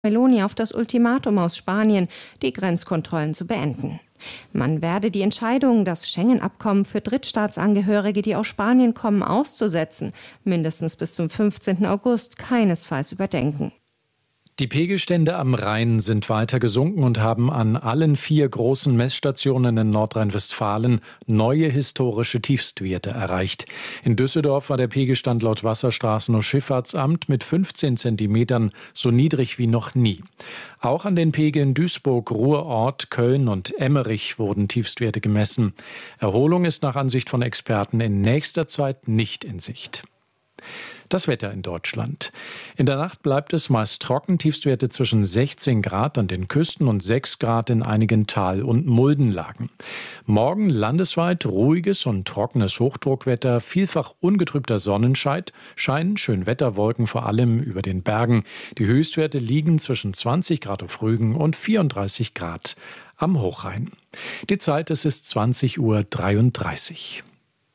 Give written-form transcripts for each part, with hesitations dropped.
Meloni auf das Ultimatum aus Spanien, die Grenzkontrollen zu beenden. Man werde die Entscheidung, das Schengen-Abkommen für Drittstaatsangehörige, die aus Spanien kommen, auszusetzen, mindestens bis zum 15. August keinesfalls überdenken. Die Pegelstände am Rhein sind weiter gesunken und haben an allen 4 großen Messstationen in Nordrhein-Westfalen neue historische Tiefstwerte erreicht. In Düsseldorf war der Pegelstand laut Wasserstraßen- und Schifffahrtsamt mit 15 Zentimetern so niedrig wie noch nie. Auch an den Pegeln Duisburg, Ruhrort, Köln und Emmerich wurden Tiefstwerte gemessen. Erholung ist nach Ansicht von Experten in nächster Zeit nicht in Sicht. Das Wetter in Deutschland. In der Nacht bleibt es meist trocken, Tiefstwerte zwischen 16 Grad an den Küsten und 6 Grad in einigen Tal- und Muldenlagen. Morgen landesweit ruhiges und trockenes Hochdruckwetter, vielfach ungetrübter Sonnenschein, Schönwetterwolken vor allem über den Bergen. Die Höchstwerte liegen zwischen 20 Grad auf Rügen und 34 Grad am Hochrhein. Die Zeit, es ist 20:33 Uhr.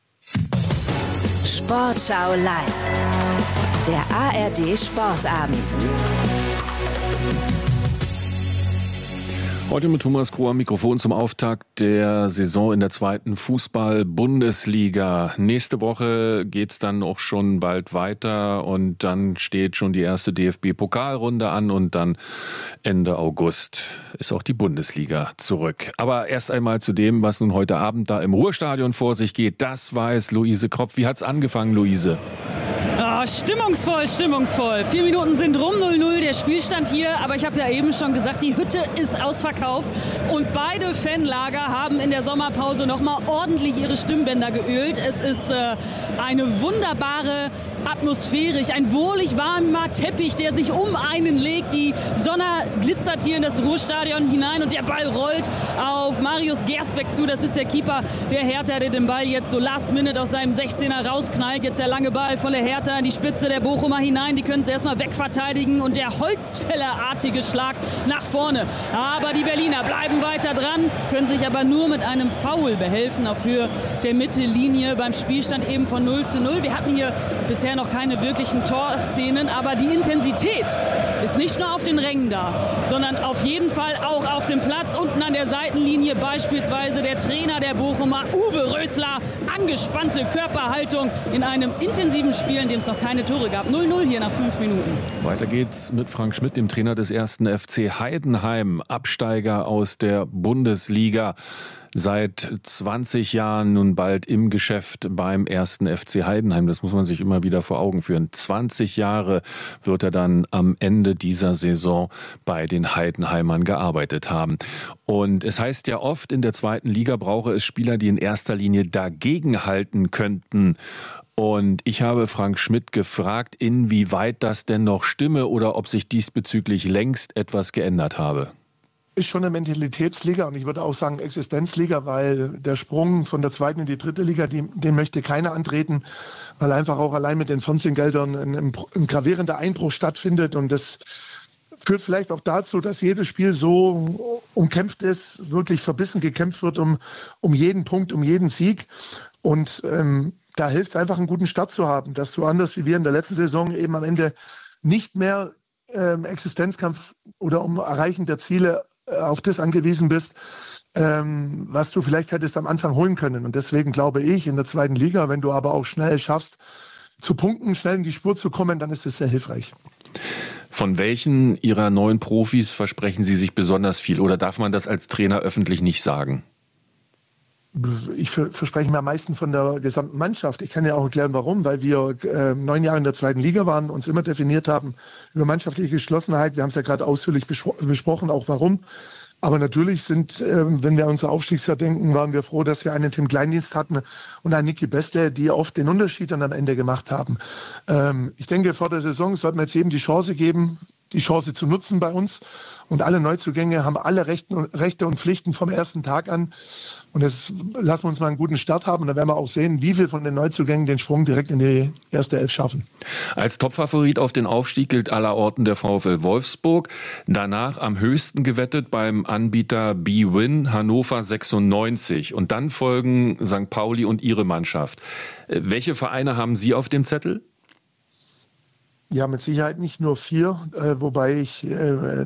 Sportschau live. Der ARD Sportabend. Heute mit Thomas Kroh am Mikrofon zum Auftakt der Saison in der 2. Fußball-Bundesliga. Nächste Woche geht's dann auch schon bald weiter und dann steht schon die erste DFB-Pokalrunde an und dann Ende August ist auch die Bundesliga zurück. Aber erst einmal zu dem, was nun heute Abend da im Ruhrstadion vor sich geht. Das weiß Luise Kropf. Wie hat's angefangen, Luise? Stimmungsvoll. 4 Minuten sind rum, 0:0 der Spielstand hier. Aber ich habe ja eben schon gesagt, die Hütte ist ausverkauft. Und beide Fanlager haben in der Sommerpause nochmal ordentlich ihre Stimmbänder geölt. Es ist eine wunderbare Atmosphäre, ein wohlig warmer Teppich, der sich um einen legt. Die Sonne glitzert hier in das Ruhrstadion hinein und der Ball rollt auf Marius Gersbeck zu. Das ist der Keeper der Hertha, der den Ball jetzt so last minute aus seinem 16er rausknallt. Jetzt der lange Ball von der Hertha in die Spitze der Bochumer hinein. Die können es erstmal wegverteidigen und der Holzfällerartige Schlag nach vorne. Aber die Berliner bleiben weiter dran, können sich aber nur mit einem Foul behelfen auf Höhe der Mittellinie beim Spielstand eben von 0:0. Wir hatten hier bisher noch keine wirklichen Torszenen, aber die Intensität ist nicht nur auf den Rängen da, sondern auf jeden Fall auch auf dem Platz. Unten an der Seitenlinie beispielsweise der Trainer der Bochumer, Uwe Rösler, angespannte Körperhaltung in einem intensiven Spiel, in dem es noch keine Tore gab. 0:0 hier nach 5 Minuten. Weiter geht's mit Frank Schmidt, dem Trainer des 1. FC Heidenheim, Absteiger aus der Bundesliga. Seit 20 Jahren nun bald im Geschäft beim 1. FC Heidenheim. Das muss man sich immer wieder vor Augen führen. 20 Jahre wird er dann am Ende dieser Saison bei den Heidenheimern gearbeitet haben. Und es heißt ja oft, in der 2. Liga brauche es Spieler, die in erster Linie dagegenhalten könnten. Und ich habe Frank Schmidt gefragt, inwieweit das denn noch stimme oder ob sich diesbezüglich längst etwas geändert habe. Ist schon eine Mentalitätsliga und ich würde auch sagen Existenzliga, weil der Sprung von der 2. in die 3. Liga, den möchte keiner antreten, weil einfach auch allein mit den Fernsehgeldern ein gravierender Einbruch stattfindet und das führt vielleicht auch dazu, dass jedes Spiel so umkämpft ist, wirklich verbissen gekämpft wird um jeden Punkt, um jeden Sieg und da hilft es einfach, einen guten Start zu haben, dass du anders wie wir in der letzten Saison eben am Ende nicht mehr Existenzkampf oder um Erreichen der Ziele auf das angewiesen bist, was du vielleicht hättest am Anfang holen können. Und deswegen glaube ich, in der 2. Liga, wenn du aber auch schnell schaffst, zu punkten, schnell in die Spur zu kommen, dann ist das sehr hilfreich. Von welchen Ihrer neuen Profis versprechen Sie sich besonders viel? Oder darf man das als Trainer öffentlich nicht sagen? Ich verspreche mir am meisten von der gesamten Mannschaft. Ich kann ja auch erklären, warum. Weil wir 9 Jahre in der 2. Liga waren, uns immer definiert haben über mannschaftliche Geschlossenheit. Wir haben es ja gerade ausführlich besprochen, auch warum. Aber natürlich wenn wir an unser Aufstiegsjahr denken, waren wir froh, dass wir einen Tim Kleindienst hatten und einen Niki Beste, die oft den Unterschied dann am Ende gemacht haben. Ich denke, vor der Saison sollten wir jetzt jedem die Chance geben, die Chance zu nutzen bei uns. Und alle Neuzugänge haben alle Rechte und Pflichten vom ersten Tag an. Und jetzt lassen wir uns mal einen guten Start haben. Und dann werden wir auch sehen, wie viele von den Neuzugängen den Sprung direkt in die erste Elf schaffen. Als Topfavorit auf den Aufstieg gilt allerorten der VfL Wolfsburg. Danach am höchsten gewettet beim Anbieter bwin Hannover 96. Und dann folgen St. Pauli und ihre Mannschaft. Welche Vereine haben Sie auf dem Zettel? Ja, mit Sicherheit nicht nur 4, wobei ich